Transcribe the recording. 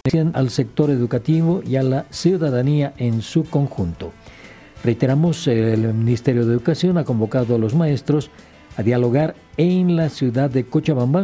al sector educativo y a la ciudadanía en su conjunto. Reiteramos, el Ministerio de Educación ha convocado a los maestros a dialogar en la ciudad de Cochabamba